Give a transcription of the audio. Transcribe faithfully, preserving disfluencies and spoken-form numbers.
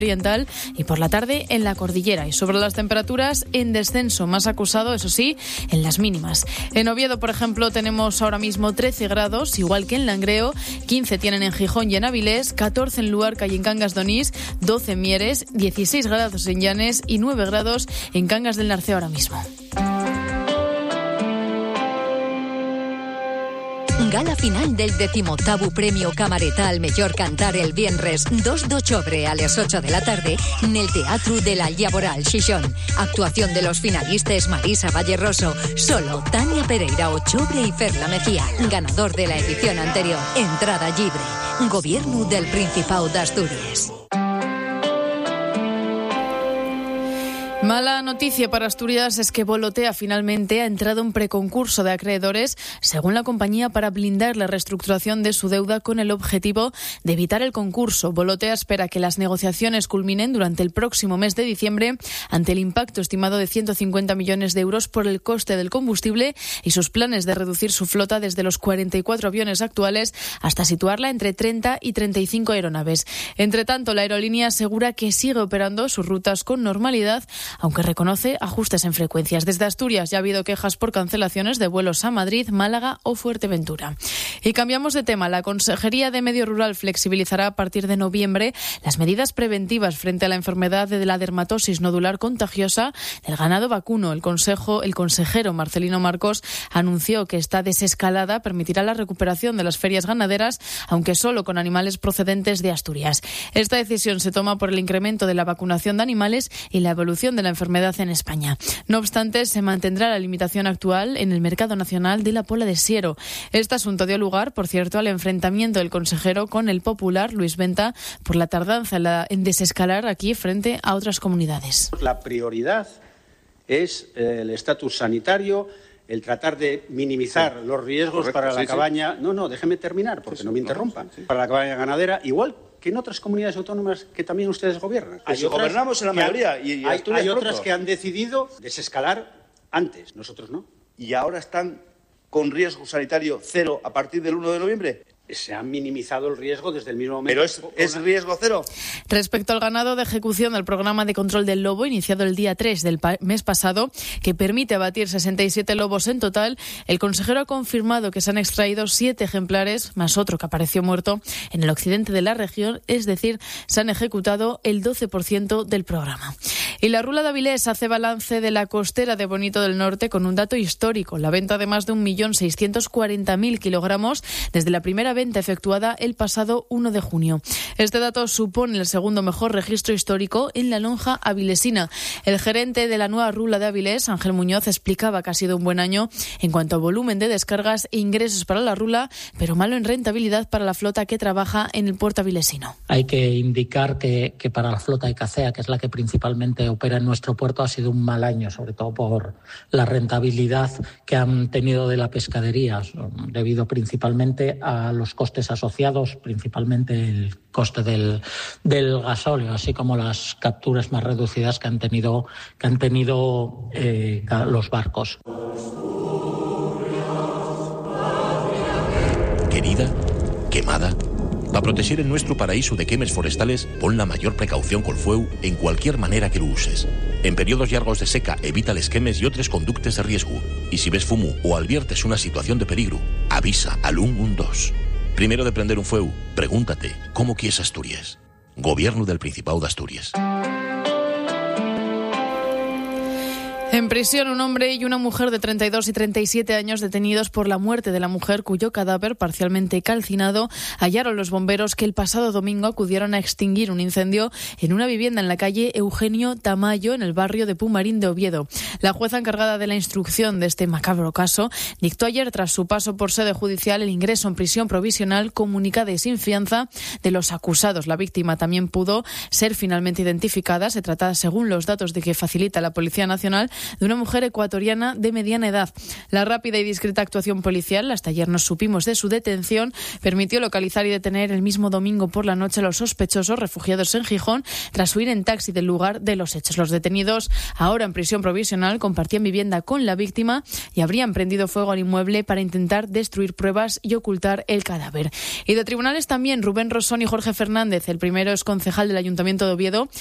oriental y por la tarde en la cordillera. Y sobre las temperaturas, en descenso, más acusado, eso sí, en las mínimas. En Oviedo, por ejemplo, tenemos ahora mismo trece grados, igual que en Langreo, quince tienen en Gijón y en Avilés, catorce en Luarca y en Cangas de Onís, doce en Mieres, dieciséis grados en Llanes y nueve grados en Cangas del Narcea ahora mismo. Gala final del decimoctavo Premio Camareta al Mellor Cantar el viernes dos de octubre a las ocho de la tarde en el Teatro de la Llaboral Xixón. Actuación de los finalistas Marisa Valleroso, Solo, Tania Pereira Ochobre y Ferla Mejía. Ganador de la edición anterior. Entrada libre. Gobierno del Principado de Asturias. Mala noticia para Asturias es que Volotea finalmente ha entrado en preconcurso de acreedores, según la compañía, para blindar la reestructuración de su deuda con el objetivo de evitar el concurso. Volotea espera que las negociaciones culminen durante el próximo mes de diciembre ante el impacto estimado de ciento cincuenta millones de euros por el coste del combustible y sus planes de reducir su flota desde los cuarenta y cuatro aviones actuales hasta situarla entre treinta y treinta y cinco aeronaves. Entre tanto, la aerolínea asegura que sigue operando sus rutas con normalidad, aunque reconoce ajustes en frecuencias. Desde Asturias ya ha habido quejas por cancelaciones de vuelos a Madrid, Málaga o Fuerteventura. Y cambiamos de tema. La Consejería de Medio Rural flexibilizará a partir de noviembre las medidas preventivas frente a la enfermedad de la dermatosis nodular contagiosa del ganado vacuno. El consejo, el consejero Marcelino Marcos anunció que esta desescalada permitirá la recuperación de las ferias ganaderas, aunque solo con animales procedentes de Asturias. Esta decisión se toma por el incremento de la vacunación de animales y la evolución de la enfermedad en España. No obstante, se mantendrá la limitación actual en el mercado nacional de la pola de siero. Este asunto dio lugar, por cierto, al enfrentamiento del consejero con el popular Luis Venta por la tardanza en, la, en desescalar aquí frente a otras comunidades. La prioridad es eh, el estatus sanitario, el tratar de minimizar sí. los riesgos Correcto, para la sí, cabaña. Sí. No, no, déjeme terminar, porque sí, sí, no me interrumpa. No, sí, sí. Para la cabaña ganadera, igual que en otras comunidades autónomas que también ustedes gobiernan. Hay otras gobernamos en la mayoría. Han, y, y hay hay otras que han decidido desescalar antes, nosotros no. ¿Y ahora están con riesgo sanitario cero a partir del uno de noviembre? Se ha minimizado el riesgo desde el mismo momento. ¿Pero es, es riesgo cero? Respecto al ganado, de ejecución del programa de control del lobo, iniciado el día tres del pa- mes pasado, que permite abatir sesenta y siete lobos en total, el consejero ha confirmado que se han extraído siete ejemplares, más otro que apareció muerto, en el occidente de la región, es decir, se han ejecutado el doce por ciento del programa. Y la Rula de Avilés hace balance de la costera de Bonito del Norte con un dato histórico, la venta de más de un millón seiscientos cuarenta mil kilogramos desde la primera venta efectuada el pasado uno de junio. Este dato supone el segundo mejor registro histórico en la lonja avilesina. El gerente de la nueva Rula de Avilés, Ángel Muñoz, explicaba que ha sido un buen año en cuanto a volumen de descargas e ingresos para la Rula, pero malo en rentabilidad para la flota que trabaja en el puerto avilesino. Hay que indicar que, que para la flota de Cacea, que es la que principalmente opera en nuestro puerto, ha sido un mal año, sobre todo por la rentabilidad que han tenido de la pescadería, debido principalmente a los costes asociados, principalmente el coste del, del gasóleo, así como las capturas más reducidas que han tenido, que han tenido eh, los barcos. Querida, quemada, para proteger el nuestro paraíso de quemes forestales, pon la mayor precaución col fueu en cualquier manera que lo uses. En periodos largos de seca, evita les quemes y otros conductes de riesgo. Y si ves fumo o adviertes una situación de peligro, avisa al uno uno dos. Primero de prender un fueu, pregúntate, ¿cómo quieres Asturias? Gobierno del Principado de Asturias. En prisión, un hombre y una mujer de treinta y dos y treinta y siete años detenidos por la muerte de la mujer, cuyo cadáver, parcialmente calcinado, hallaron los bomberos que el pasado domingo acudieron a extinguir un incendio en una vivienda en la calle Eugenio Tamayo, en el barrio de Pumarín de Oviedo. La jueza encargada de la instrucción de este macabro caso dictó ayer, tras su paso por sede judicial, el ingreso en prisión provisional comunicada y sin fianza de los acusados. La víctima también pudo ser finalmente identificada. Se trata, según los datos de que facilita la Policía Nacional, de una mujer ecuatoriana de mediana edad. La rápida y discreta actuación policial, hasta ayer nos supimos de su detención, permitió localizar y detener el mismo domingo por la noche a los sospechosos refugiados en Gijón tras huir en taxi del lugar de los hechos. Los detenidos, ahora en prisión provisional, compartían vivienda con la víctima y habrían prendido fuego al inmueble para intentar destruir pruebas y ocultar el cadáver. Y de tribunales también, Rubén Rosón y Jorge Fernández. El primero es concejal del Ayuntamiento de Oviedo